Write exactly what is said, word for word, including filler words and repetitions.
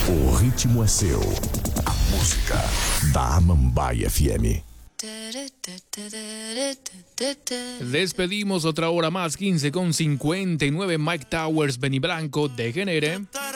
O ritmo é seu. A música da Amambai F M. Despedimos otra hora más, quince con cincuenta y nueve. Mike Towers, Benny Blanco, Degenere.